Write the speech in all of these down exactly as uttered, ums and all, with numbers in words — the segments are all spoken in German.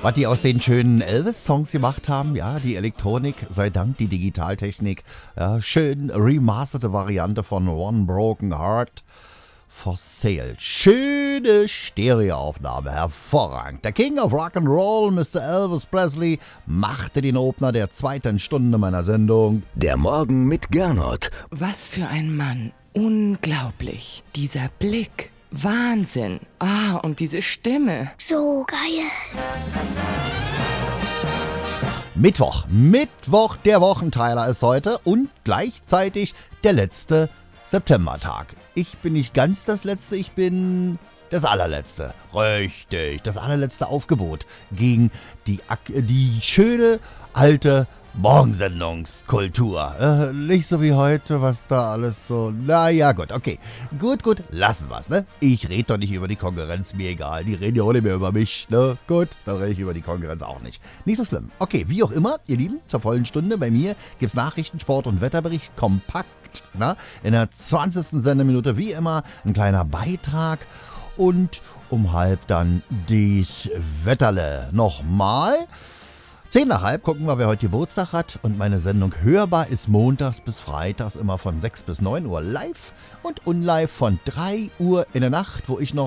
Was die aus den schönen Elvis-Songs gemacht haben, ja, die Elektronik, sei Dank, die Digitaltechnik, ja, schön remasterte Variante von One Broken Heart for Sale. Schöne Stereoaufnahme, hervorragend. Der King of Rock'n'Roll, Mister Elvis Presley, machte den Opener der zweiten Stunde meiner Sendung. Der Morgen mit Gernot. Was für ein Mann. Unglaublich. Dieser Blick. Wahnsinn. Ah, und diese Stimme. So geil. Mittwoch. Mittwoch, der Wochenteiler ist heute und gleichzeitig der letzte Septembertag. Ich bin nicht ganz das Letzte, ich bin das Allerletzte. Richtig, das allerletzte Aufgebot gegen die, die schöne alte Morgensendungskultur. Äh, nicht so wie heute, was da alles so... Naja, gut, okay. Gut, gut, lassen wir's, ne? Ich rede doch nicht über die Konkurrenz, mir egal. Die reden ja auch nicht mehr über mich, ne? Gut, dann rede ich über die Konkurrenz auch nicht. Nicht so schlimm. Okay, wie auch immer, ihr Lieben, zur vollen Stunde bei mir gibt's Nachrichten, Sport und Wetterbericht kompakt, na? In der zwanzigsten Sendeminute wie immer ein kleiner Beitrag und um halb dann dies Wetterle. Nochmal... Zehn nach halb gucken wir, wer heute Geburtstag hat. Und meine Sendung Hörbar ist montags bis freitags immer von sechs bis neun Uhr live und unlive von drei Uhr in der Nacht, wo ich noch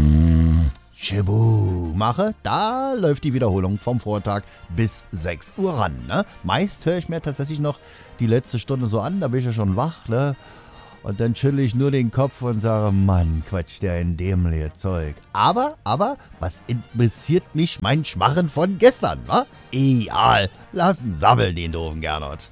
Chibu mache. Da läuft die Wiederholung vom Vortag bis sechs Uhr ran. Ne? Meist höre ich mir tatsächlich noch die letzte Stunde so an, da bin ich ja schon wach. Ne? Und dann schüttle ich nur den Kopf und sage, Mann, quatsch der in dämliche Zeug. Aber, aber, was interessiert mich mein Schmarren von gestern, wa? Egal, lassen sammeln den doofen Gernot.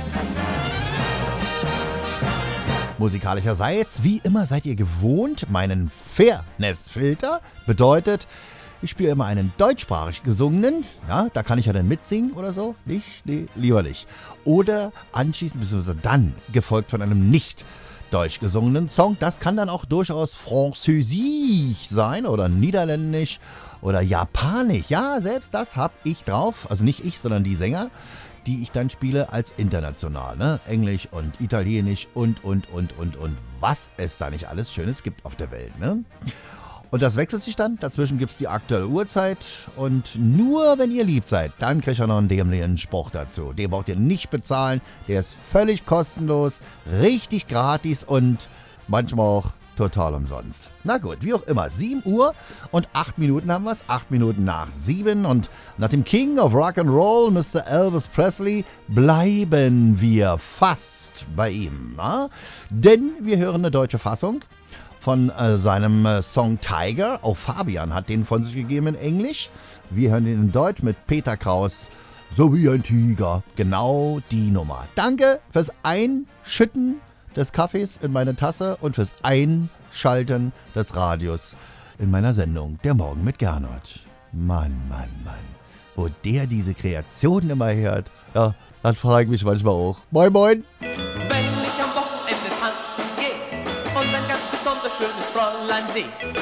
Musikalischerseits, wie immer seid ihr gewohnt, meinen Fairness-Filter bedeutet, ich spiele immer einen deutschsprachig gesungenen, ja, da kann ich ja dann mitsingen oder so, nicht, nee, lieber nicht. Oder anschließend, beziehungsweise dann, gefolgt von einem nicht deutsch gesungenen Song. Das kann dann auch durchaus französisch sein oder niederländisch oder japanisch. Ja, selbst das habe ich drauf. Also nicht ich, sondern die Sänger, die ich dann spiele als international. Ne? Englisch und Italienisch und, und, und, und, und. Was es da nicht alles Schönes gibt auf der Welt. Ne? Und das wechselt sich dann. Dazwischen gibt es die aktuelle Uhrzeit. Und nur wenn ihr lieb seid, dann kriegt ihr noch einen dämlichen Spruch dazu. Den braucht ihr nicht bezahlen. Der ist völlig kostenlos, richtig gratis und manchmal auch total umsonst. Na gut, wie auch immer. sieben Uhr und acht Minuten haben wir es. acht Minuten nach sieben. Und nach dem King of Rock'n'Roll, Mister Elvis Presley, bleiben wir fast bei ihm. Na? Denn wir hören eine deutsche Fassung von äh, seinem äh, Song Tiger. Auch Fabian hat den von sich gegeben in Englisch. Wir hören ihn in Deutsch mit Peter Kraus. So wie ein Tiger. Genau die Nummer. Danke fürs Einschütten des Kaffees in meine Tasse und fürs Einschalten des Radios in meiner Sendung Der Morgen mit Gernot. Mann, Mann, Mann. Wo der diese Kreationen immer hört, ja, das frage ich mich manchmal auch. Moin, moin. Wenn ich am Wochenende tanzen gehe und ein ganz besonders schönes Fräulein sehe,